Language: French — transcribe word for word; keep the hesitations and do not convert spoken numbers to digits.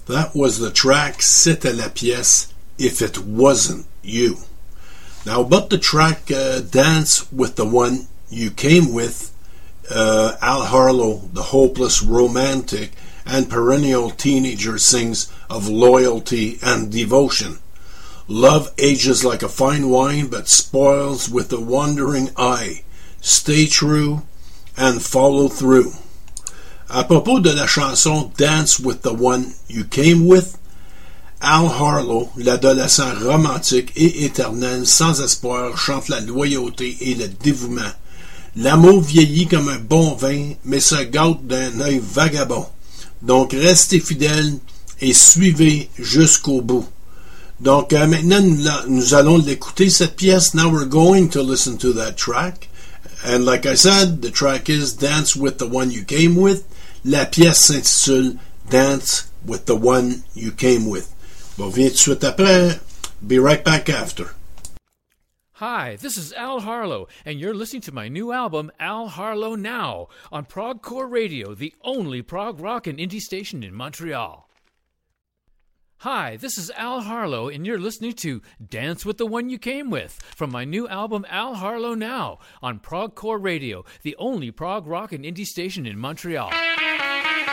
That was the track, c'était la pièce, If It Wasn't You. Now about the track uh, Dance With The One You Came With, uh, Al Harlow, the hopeless romantic and perennial teenager, sings of loyalty and devotion. Love ages like a fine wine but spoils with a wandering eye. Stay true and follow through. À propos de la chanson Dance With The One You Came With, Al Harlow, l'adolescent romantique et éternel sans espoir, chante la loyauté et le dévouement. L'amour vieillit comme un bon vin, mais se gâte d'un œil vagabond. Donc restez fidèles et suivez jusqu'au bout. Donc euh, maintenant nous, nous allons l'écouter cette pièce. Now we're going to listen to that track. And like I said, the track is Dance With The One You Came With. La pièce s'intitule Dance With The One You Came With. Bon, viens tout de suite après. Be right back after. Hi, this is Al Harlow, and you're listening to my new album, Al Harlow Now, on Progcore Radio, the only prog rock and indie station in Montreal. Hi, this is Al Harlow, and you're listening to Dance With The One You Came With, from my new album, Al Harlow Now, on Progcore Radio, the only prog rock and indie station in Montreal.